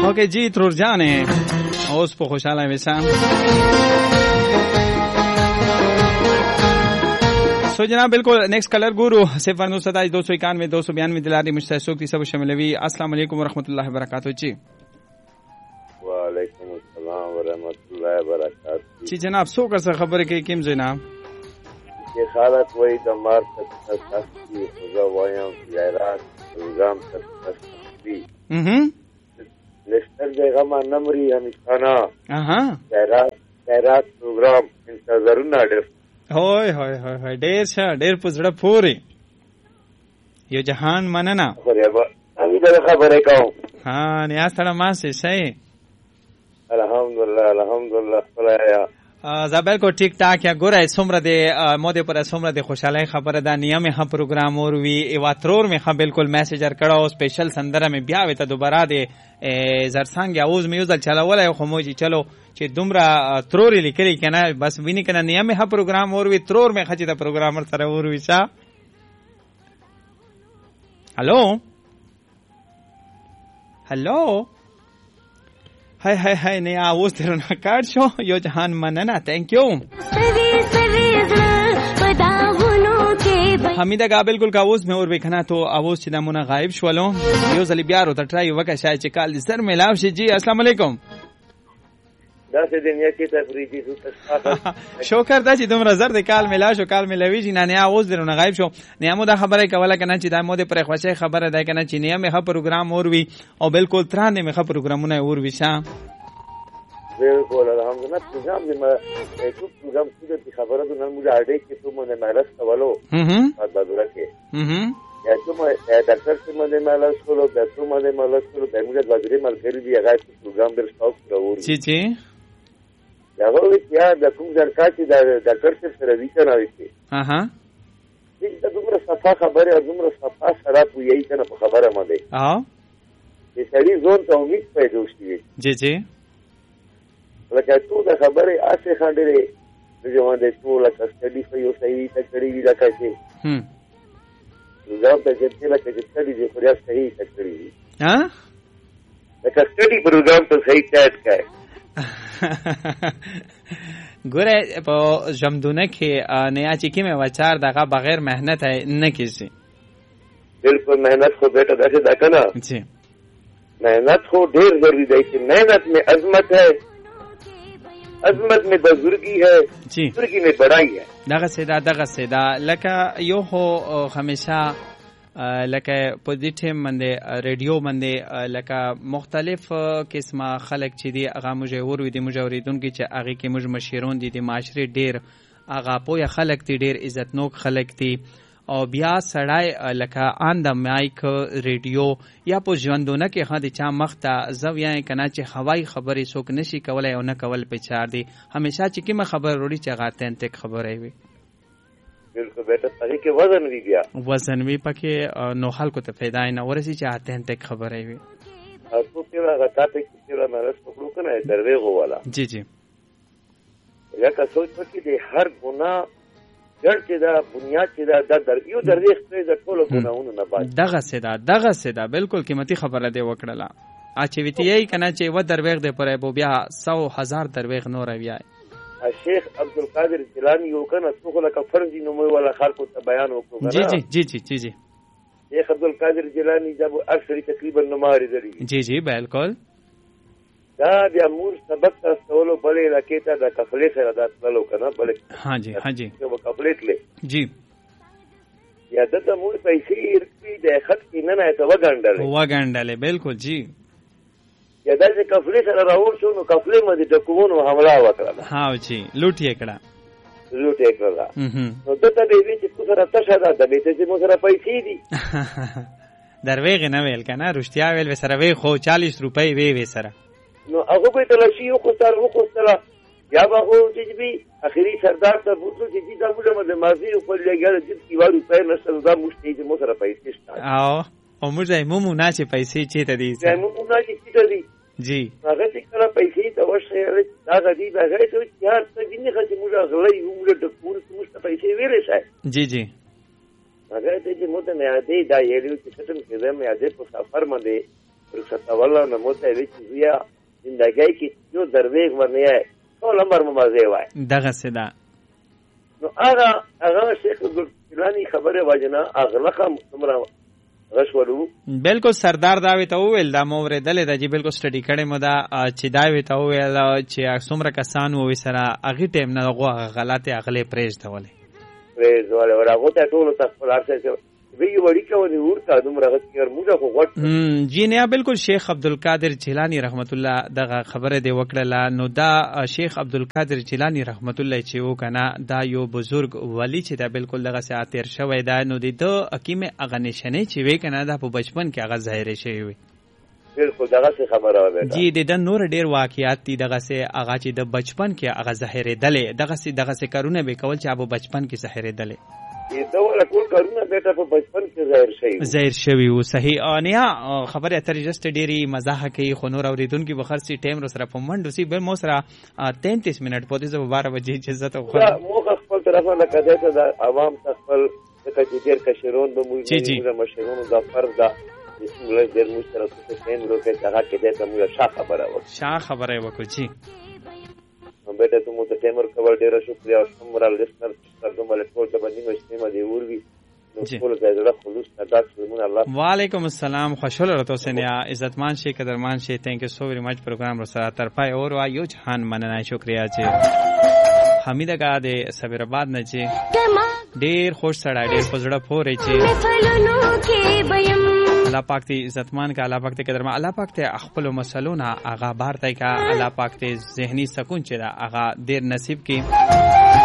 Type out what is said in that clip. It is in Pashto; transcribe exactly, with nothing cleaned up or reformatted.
اوکے جی ترور جان ہے اوس په خوشاله وسه سو جناب بالکل نیکسٹ کلر گورو صفر نو ستائیس دو سو اکانوے دو سو بیانوے دلاری مشتاق سب شاملوی. السلام علیکم ورحمۃ اللہ وبرکاتہ. جی وعلیکم السلام ورحمۃ اللہ وبرکاتہ. جی جناب سو کا خبر ہے کیم جناب یہ حالت وہی دمار تک تسخی خدا وایاں زیارات نظام تک تسخی ہم لشتر دے غما نمری ہمیشانہ اها زیارات زیارات پروگرام انتظارونه ډېر هوي هوي هوي ډېر شه ډېر پزړه پوري یو جهان مننه خبره به امي دا خبره کوم. ها نیا سره ما سي شي الحمدلله الحمدلله خدایا زابل کو ٹھیک ٹاک یا ګورای سمره د موده پر سمره د خوشاله خبره دا نیمه هم پروګرام اور وی ایواترور میں هم بالکل میسیجر کړه سپیشل سندره میں بیا وته دوباره د زرسنګ اوز میوزل چلاولای خو موجي چلو چې دومره تروري لیکلی کنه بس ویني کنه نیمه هم پروګرام اور وی ترور میں خچې د پروګرامر سره اور وی چا هالو هالو هاي هاي هاي نه اوس درنه کار شو یو جهان مننه تhank you حمیدہ کا بالکل کاوس میں اور وکھنا تو اوس چې دمونه غایب شولو یو ځل بیا ورته ټرای وکړه شاید چې کال سر ملاو شي. جی السلام علیکم. دا څه دنیا کې تفریدي سوت شکر دا چې دومره زر د کال ملا شو کال ملوي چې نه اوس درونه غایب شو نه مو دا خبره کوله کنه چې دا مو د پر خوښه خبره ده کنه چې نه مې پروګرام اور وی او بالکل ترانه مې پروګرامونه اور وی شه بالکل الحمدلله پروګرام دې ما یو پروګرام چې خبره ده نن موږ اړې کې ته مونږه مالس کولو هم په بدره کې هم یا ته ما ډاکټر څخه مونږه مالس کولو د ته مونږه مالس کولو د موږ د بدرې ملګری دی هغه پروګرام در سټاپ کړو. جی جی یا وایي چې دا کوم ځکه چې دا ډاکټر سره ویکنه وي ها ها دا دومره صفه خبره او دومره صفه سره کوي کنه په خبره باندې ها چې سړي ځون ته امید پیدا وشي. جی جی لکه ته دا خبره اسه خاندره د ژوند د ټول کسټډي په یو صحیح تکړی وی لکه چې هم دا په چې لکه چې کسټډي د خوریا صحیح تکړی ها د کسټډي پروګرام ته صحیح ټاټ کای ګوره په جمدونه کې نیا چې کې مې وچار دغه بغیر مهنت نه کیږي. بالکل مهنت خو بیٹا داسې دا کنه جی مهنت خو ډیر ضروری دی چې مهنت میں عظمت ہے عظمت میں بزرگی ہے جی بزرگی میں بڑائی ہے. دغه سیدا دغه سیدا لکه یو هو همیشه لکه په دې ټیم باندې ریډیو باندې لکه مختلف قسمه خلک چې دی هغه مجاور وي د مجاوریدونکو چې هغه کې مج مشیرون دي د معاشري ډیر هغه پوهه خلک دي ډیر عزتناک خلک دي او بیا سړای لکه آن د مایک ریډیو یا په ژوندونه کې هدا چا مخته زویا کنا چې هوای خبرې څوک نشي کولای او نه کول په چار دي همیشه چې کوم خبر وروړي چې هغه تن تک خبره وي. بالکل بیٹا صحیح کې وزن وی بیا وزن وی پکې نو خلکو ته फायदा نه ورسي چې هغه تن تک خبره وي. تاسو کې هغه تاسو کې چې مرز پکړو کنه درویغه والا. جی جی یا که سوچ پکې دي هر ګناه جړ چې دا بنیاد چې دا در یو درویغ ته د ټولو ګناہوں نه بعد دغه سدا دغه سدا بالکل قیمتي خبره دی وکړه اچ وی تی کنه چې و درویغ دی پرې بو بیا سو هزار درویغ نور ویای. شیخ عبدالقادر جیلانی یو کنه څوک لکه فرضی نومه ولا خلکو ته بیان وکړو. جی جی جی جی جی جی شیخ عبدالقادر جیلانی جب اکثر تقریبا نماری دری جی جی بالکل دا بیا مور سبق تاسولو بلې لکه ته د کفلې سره د تللو کنه بلې ها جی ها جی یو کفلې تلې جی یا د مور پیسې ورکړي د خط کې نه نه ته وګڼډلې وګڼډلې بالکل جی یا دا چې کفلې سره راوړ شو نو کفلې مې د ټکوونو حمله وکړه. ها جی لوټ یې کړه لوټ یې کړه نو ته ته دې چې څو سره تشه ده د دې چې مو سره پیسې دي درویغ نه ویل کنه رښتیا ویل وسره وی خو چالیس روپۍ وی وی سره نو هغه به تلشي یو خو سره وو خو سره یا به هو چې به اخیری سردار ته بوتلو چې دا موږ د مازی په لګل چې کیوارو په نسل دا مشته چې مو سره پیسې شته او او موږ یې مو نه چې پیسې چیته دي چې مو نه چې چیته دي جی هغه چې کله پیسې ته وشه دا غدي دا غي ته یار ته دې خو چې موږ غلې موږ د پور موږ ته پیسې ویلې شي. جی جی هغه ته چې مو ته نه دې دا یې چې څنګه کې زموږ یادې په سفر باندې رخصت والله نه موته وی چې بیا زندګۍ کې یو درویغ ورنه ټول عمر مزه وای دغه سدا نو هغه هغه شیخ عبدالکلانی خبره واجنا اغلقه مستمره غشولو بالکل سردار دا وی ته ویل دا مو ورېدل دا چې بالکل سټډي کړي مو دا چې دا وی ته ویل چې څومره کسان وو سره اغه ټیم نه غو غلطه اغله پریز ته ولې پریز ولې ورغه ته ټول تاسو لارښه وی وړي کوي ورته دومره غوښتل موږ خو غوټ جی نه بالکل شیخ عبدالقادر جیلانی رحمت الله دغه خبره دی وکړه نو دا شیخ عبدالقادر جیلانی رحمت الله چې و کنه دا یو بزرگ ولی چې دا بالکل دغه ساتیر شوی دا نو د حکیم اغه نشنه چې وی کنه دا په بچپن کې هغه ظاهر شوی وي بالکل دغه خبره وره جی د نور ډیر واقعیات دي دغه سه هغه چې د بچپن کې هغه ظاهر دله دغه سه دغه سه کارونه به کول چې ابو بچپن کې ظاهر دله دا ولا ټول کارونه بیٹا په بچپن کې ظاهر شوی ظاهر شوی او صحیح انیا خبره اترې جست ډيري مزاح کوي خو نور اوریدونکو بخر سي ټیم رو سره په منډو سي بل مو سره تینتیس منټ پوتې زو بارہ بجې عزت او خو مو خپل طرفه نه کده ته د عوام خپل د کجیر کشرون د موږ د مشرون د فرض دا بسم الله دې مو سره څه ټیم رو کې هغه کده ته مو شا خبره و شا خبره وکړي جی بیٹا ته مو ته ټیمر کول ډیر شکریا او سمرا لسنر ترجمه له ټول ته باندې مشتمه دی وروي نو ټول ځای خلوص ادا سلمون الله وعلیکم السلام خوشحال راتو سنیا عزتمان شي قدرمان شي ثانک یو سو ویری مچ پروگرام رو سره تر پای اور وا یو جهان مننه شکریا چې حمید اگا د صبر آباد نه چې ډیر خوش سړی ډیر پزړه پورې چې الله پاک دې عزتمان کا الله پاک دې قدرمان الله پاک دې خپل مسلونه اغا بار تای کا الله پاک دې ذهني سکون چې دا اغا ډیر نصیب کی